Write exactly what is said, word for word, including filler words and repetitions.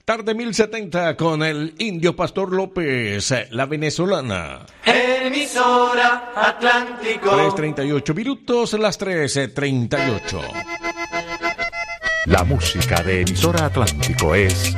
Tarde mil setenta con el Indio Pastor López, la venezolana. Emisora Atlántico. tres treinta y ocho minutos, las tres treinta y ocho. La música de Emisora Atlántico es